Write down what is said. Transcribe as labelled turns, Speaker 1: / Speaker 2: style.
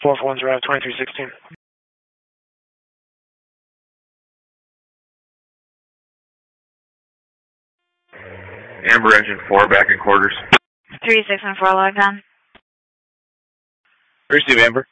Speaker 1: 441's route 2316.
Speaker 2: Amber engine 4, back in quarters.
Speaker 3: 3614 log on.
Speaker 2: Receive, Amber.